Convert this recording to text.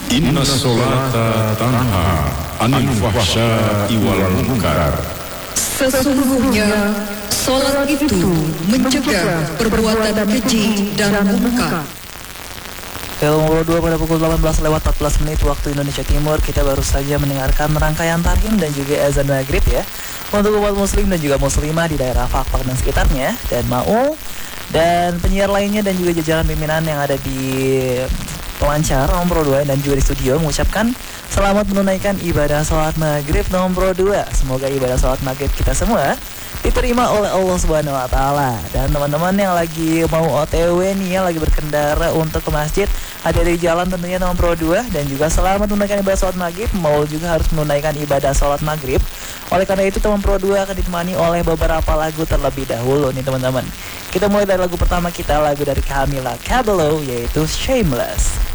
Inna sholata tanha anil fahsya'i wal munkar. Sesungguhnya sholat itu mencegah perbuatan keji dan munkar. Nomor 2 pada pukul 18:14 waktu Indonesia Timur, kita baru saja mendengarkan rangkaian tarhim dan juga azan maghrib ya untuk umat muslim dan juga muslimah di daerah Fakfak dan sekitarnya, dan Maul dan penyiar lainnya dan juga jajaran pimpinan yang ada di pelancar nomor 2 dan juga di studio mengucapkan selamat menunaikan ibadah sholat maghrib nomor 2. Semoga ibadah sholat maghrib kita semua diterima oleh Allah Subhanahu wa taala. Dan teman-teman yang lagi mau OTW nih ya, lagi berkendara untuk ke masjid, ada di jalan tentunya nomor 2, dan juga selamat menunaikan ibadah sholat maghrib. Mau juga harus menunaikan ibadah sholat maghrib. Oleh karena itu nomor 2 akan ditemani oleh beberapa lagu terlebih dahulu nih teman-teman. Kita mulai dari lagu pertama kita, lagu dari Camila Cabello, yaitu Shameless.